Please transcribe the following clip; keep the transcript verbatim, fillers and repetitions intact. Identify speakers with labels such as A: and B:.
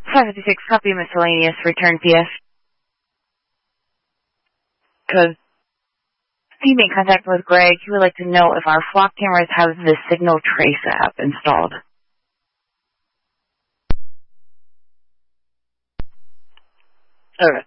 A: five fifty-six, copy miscellaneous, return P S. Code. He made contact with Greg. He would like to know if our flock cameras have the Signal Trace app installed. Okay.